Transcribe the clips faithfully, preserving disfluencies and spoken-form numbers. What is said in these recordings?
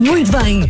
Muito bem.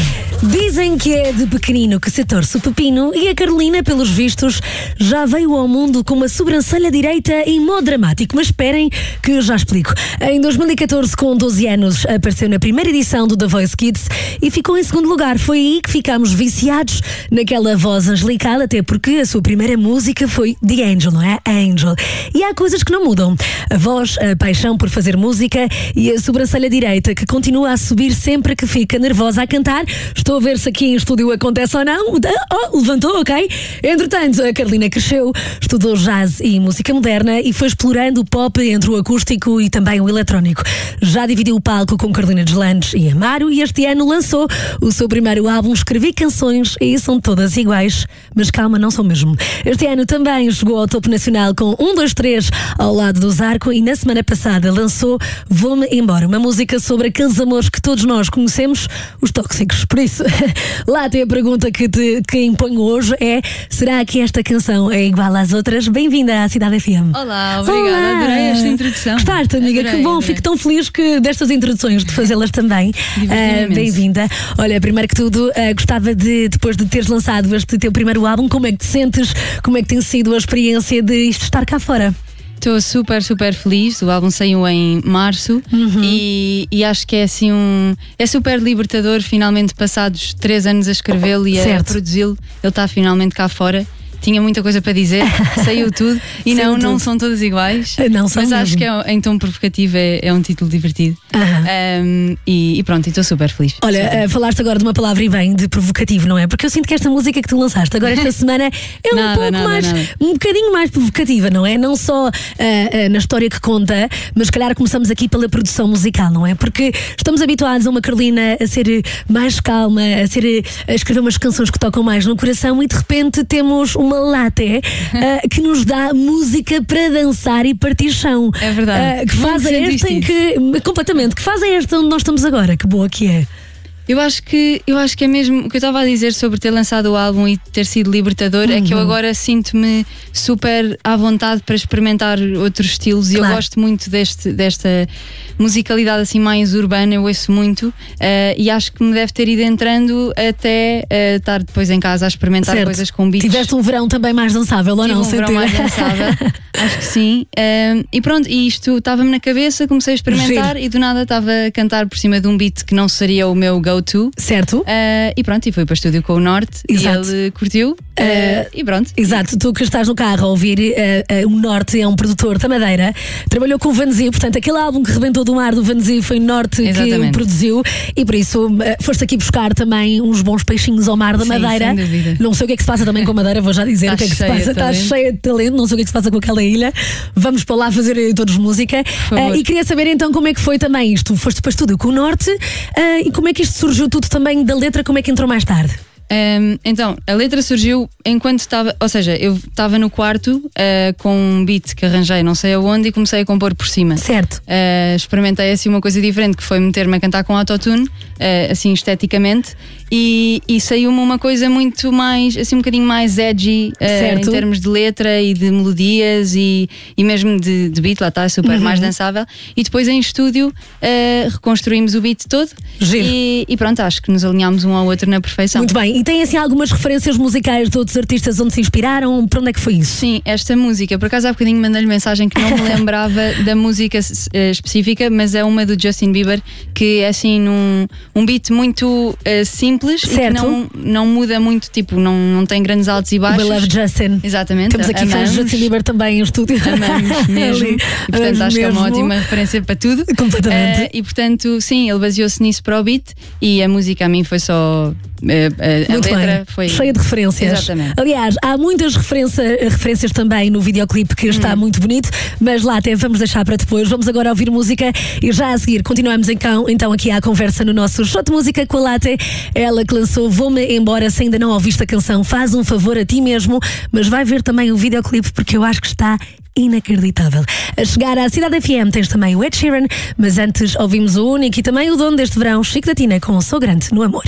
Dizem que é de pequenino que se torce o pepino e a Carolina, pelos vistos, já veio ao mundo com uma sobrancelha direita em modo dramático. Mas esperem que eu já explico. Em dois mil e catorze, com doze anos, apareceu na primeira edição do The Voice Kids e ficou em segundo lugar. Foi aí que ficámos viciados naquela voz angelical, até porque a sua primeira música foi The Angel, não é? Angel. E há coisas que não mudam. A voz, a paixão por fazer música e a sobrancelha direita que continua a subir sempre que fica nervosa a cantar. Estou a ver se aqui em estúdio acontece ou não. Oh, levantou, ok? Entretanto, a Carolina cresceu, estudou jazz e música moderna e foi explorando o pop entre o acústico e também o eletrónico. Já dividiu o palco com Carolina Deslandes e Amaro e este ano lançou o seu primeiro álbum Escrevi Canções e são todas iguais. Mas calma, não são mesmo. Este ano também chegou ao topo nacional com um, dois, três ao lado do Zarco e na semana passada lançou Vou-me Embora, uma música sobre aqueles amores que todos nós conhecemos, os tóxicos. Por isso, lá tem a pergunta que te que imponho hoje é: será que esta canção é igual às outras? Bem-vinda à Cidade F M. Olá, obrigada, Olá. Adorei esta introdução. Gostaste, amiga? Adorei, Que bom, adorei. fico tão feliz que destas introduções, de fazê-las também. Uh, Bem-vinda. Olha, primeiro que tudo, uh, gostava de, depois de teres lançado este teu primeiro álbum, como é que te sentes? Como é que tem sido a experiência de isto estar cá fora? Estou super, super feliz. O álbum saiu em março Uhum. e, e acho que é assim um. É super libertador, finalmente, passados três anos a escrevê-lo e a Certo. produzi-lo. Ele está finalmente cá fora. Tinha muita coisa para dizer, saiu tudo. E Saiu não, não tudo. são todas iguais. Não são Mas acho mesmo. que é, em tom provocativo é, é um título divertido. Aham. Um, e, e pronto, estou super feliz. Olha, Super. uh, falaste agora de uma palavra e bem de provocativo, não é? Porque eu sinto que esta música que tu lançaste agora esta semana é um Nada, pouco nada, mais, nada. um bocadinho mais provocativa, não é? Não só uh, uh, na história que conta, mas se calhar começamos aqui pela produção musical, não é? Porque estamos habituados a uma Carolina a ser mais calma, a, ser, a escrever umas canções que tocam mais no coração e de repente temos uma latte uh, que nos dá música para dançar e partir chão. É verdade. Uh, que faz Muito a esta em que. Completamente. Que faz a esta onde nós estamos agora. Que boa que é. Eu acho que eu acho que é mesmo o que eu estava a dizer sobre ter lançado o álbum e ter sido libertador, é que eu agora sinto-me super à vontade para experimentar outros estilos e Claro. eu gosto muito deste, desta musicalidade assim mais urbana, eu ouço muito eh, e acho que me deve ter ido entrando até eh, estar depois em casa a experimentar Certo. coisas com beats. Tiveste um verão também mais dançável, ou Tive não? um verão Sentiu? mais dançável, acho que sim. Um, e pronto, e isto estava-me na cabeça, comecei a experimentar e do nada estava a cantar por cima de um beat que não seria o meu go-to. Certo? Uh, e pronto, e fui para o estúdio com o Norte Exato. e ele curtiu uh, e pronto. Exato, tu que estás no carro a ouvir, uh, uh, o Norte é um produtor da Madeira, trabalhou com o Vanzi, portanto, aquele álbum que rebentou do mar do Vanzi foi Norte que Exatamente. o produziu e por isso uh, foste aqui buscar também uns bons peixinhos ao mar da Sim, Madeira. sem dúvida. Não sei o que é que se passa também com a Madeira, vou já dizer Está o que é que se cheia passa. de Está talento. cheia de talento, não sei o que é que se passa com aquela ilha. Vamos para lá fazer eh, todos música. favor. Uh, e queria saber então como é que foi também isto. Foste para o estúdio com o Norte uh, e como é que isto surgiu tudo também da letra, como é que entrou mais tarde? Um, então, a letra surgiu enquanto estava, ou seja, eu estava no quarto uh, com um beat que arranjei não sei aonde e comecei a compor por cima. Certo. Uh, experimentei assim uma coisa diferente que foi meter-me a cantar com autotune, uh, assim esteticamente, e, e saiu-me uma coisa muito mais, assim um bocadinho mais edgy uh, Certo. em termos de letra e de melodias e, e mesmo de, de beat, lá está, super mais dançável. E depois em estúdio uh, reconstruímos o beat todo Giro. e, e pronto, acho que nos alinhámos um ao outro na perfeição. Muito bem. E tem assim algumas referências musicais de outros artistas onde se inspiraram? Para onde é que foi isso? Sim, esta música, por acaso há bocadinho mandei-lhe mensagem que não me lembrava da música eh, específica, mas é uma do Justin Bieber que é assim num um beat muito eh, simples e que Certo. não, não muda muito, tipo, não, não tem grandes altos e We baixos. Love Justin. Exatamente. Temos aqui fãs de amamos, Justin Bieber também em estúdio. amamos mesmo. Ali. E portanto Amamos acho que é uma mesmo. ótima referência para tudo. Completamente. Eh, e portanto, sim, ele baseou-se nisso para o beat e a música a mim foi só. eh, eh, a Muito letra bem. foi. Cheia de referências. Exatamente. Aliás, há muitas referência, referências também no videoclipe que está muito bonito, mas lá até vamos deixar para depois. Vamos agora ouvir música e já a seguir continuamos então, então aqui à conversa no nosso Shot de Música com a Latte. Ela que lançou Vou-me Embora. Se ainda não ouviste a canção, faz um favor a ti mesmo, mas vai ver também o videoclipe porque eu acho que está inacreditável. A chegar à Cidade F M tens também o Ed Sheeran, mas antes ouvimos o único e também o dono deste verão, Chico da Tina, com Sou Grande no Amor.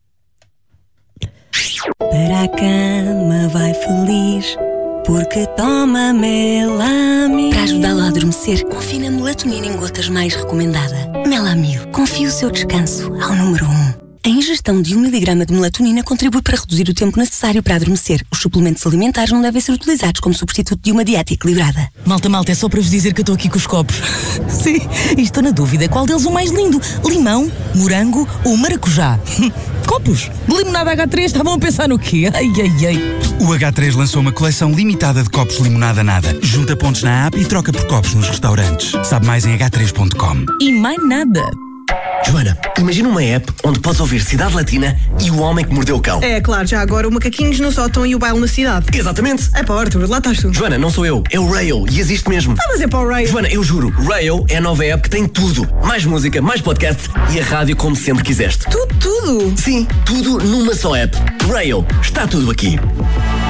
Para a cama vai feliz, porque toma melamina. Para ajudá-lo a adormecer, confie na melatonina em gotas mais recomendada. Melamil, confie o seu descanso ao número um. A ingestão de um miligrama de melatonina contribui para reduzir o tempo necessário para adormecer. Os suplementos alimentares não devem ser utilizados como substituto de uma dieta equilibrada. Malta, malta, é só para vos dizer que eu estou aqui com os copos. Sim, e estou na dúvida qual deles o mais lindo. Limão, morango ou maracujá? Copos de limonada agá três, estavam a pensar no quê? Ai, ai, ai. O agá três lançou uma coleção limitada de copos limonada nada. Junta pontos na app e troca por copos nos restaurantes. Sabe mais em agá três ponto com. E mais nada. Joana, imagina uma app onde podes ouvir Cidade Latina e O Homem que Mordeu o Cão. É, claro, já agora o Macaquinhos no Sótão e o Baile na Cidade. Exatamente. É pá, Arthur, lá estás tu. Joana, não sou eu, é o Rayo e existe mesmo. Ah, mas é para o Rayo. Joana, eu juro, Rayo é a nova app que tem tudo. Mais música, mais podcast e a rádio como sempre quiseste. Tudo, tudo? Sim, tudo numa só app. Rayo, está tudo aqui.